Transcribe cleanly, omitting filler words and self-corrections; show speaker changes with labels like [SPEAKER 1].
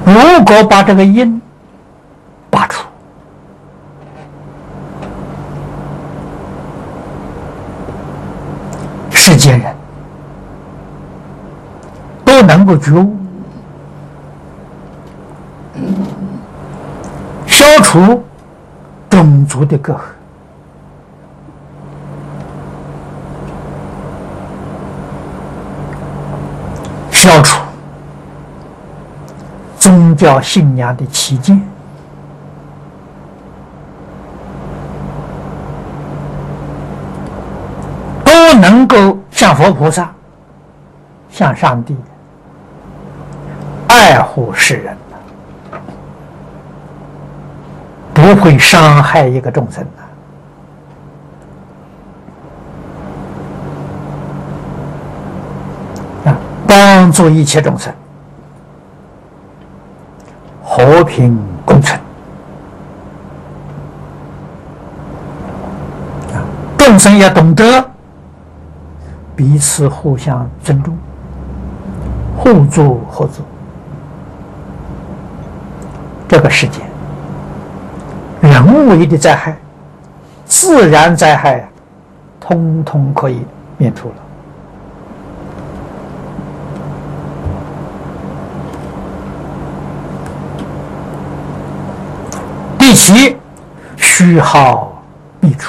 [SPEAKER 1] 如果把这个因拔除，世间人都能够觉悟，消除种族的隔阂，消除宗教信仰的歧见，都能够向佛菩萨、向上帝爱护世人，不会伤害一个众生帮助一切众生和平共存，众生要懂得彼此互相尊重，互助合作。这个世界人为的灾害、自然灾害通通可以免除了。第七，虚耗